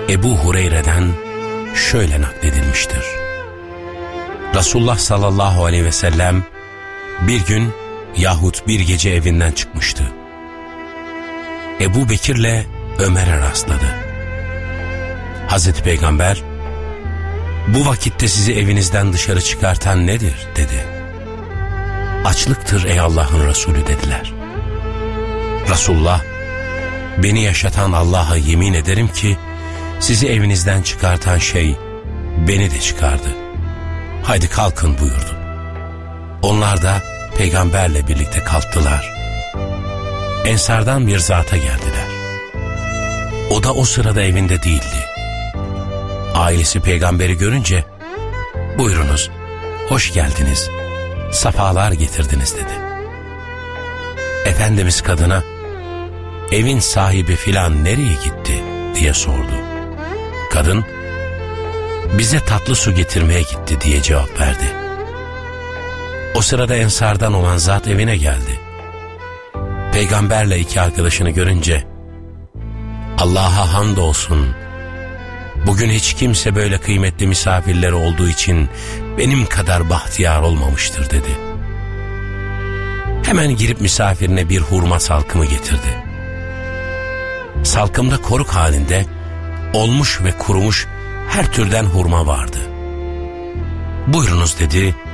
Ebu Hureyre'den şöyle nakledilmiştir. Resulullah sallallahu aleyhi ve sellem bir gün yahut bir gece evinden çıkmıştı. Ebu Bekir'le Ömer'e rastladı. Hazreti Peygamber, "Bu vakitte sizi evinizden dışarı çıkartan nedir?" dedi. "Açlıktır ey Allah'ın Resulü" dediler. Resulullah, "Beni yaşatan Allah'a yemin ederim ki sizi evinizden çıkartan şey beni de çıkardı. Haydi kalkın" buyurdu. Onlar da peygamberle birlikte kalktılar. Ensardan bir zata geldiler. O da o sırada evinde değildi. Ailesi peygamberi görünce, "Buyurunuz, hoş geldiniz, safalar getirdiniz" dedi. Efendimiz kadına, "Evin sahibi filan nereye gitti?" diye sordu. Kadın, "Bize tatlı su getirmeye gitti" diye cevap verdi. O sırada ensardan olan zat evine geldi. Peygamberle iki arkadaşını görünce, "Allah'a hamdolsun, bugün hiç kimse böyle kıymetli misafirleri olduğu için benim kadar bahtiyar olmamıştır" dedi. Hemen girip misafirine bir hurma salkımı getirdi. Salkımda koruk halinde olmuş ve kurumuş her türden hurma vardı. "Buyurunuz" dedi